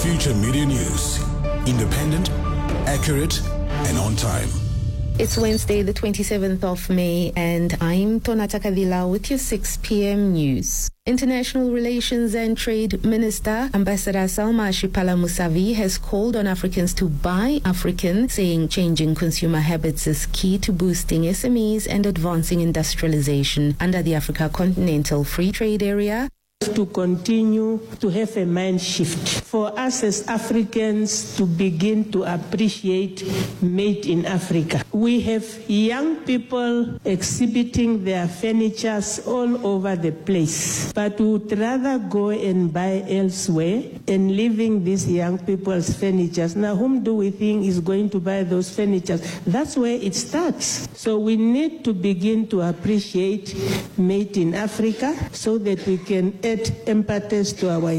Future Media News. Independent, accurate, and on time. It's Wednesday, the 27th of May, and I'm Tonata Kadila with your 6 p.m. news. International Relations and Trade Minister Ambassador Salma Shipala Musavi has called on Africans to buy African, saying changing consumer habits is key to boosting SMEs and advancing industrialization under the Africa Continental Free Trade Area. To continue to have a mind shift for us as Africans to begin to appreciate made in Africa. We have young people exhibiting their furnitures all over the place, but would rather go and buy elsewhere and leaving these young people's furnitures. Now, whom do we think is going to buy those furnitures? That's where it starts. So we need to begin to appreciate made in Africa so that we can add impetus to our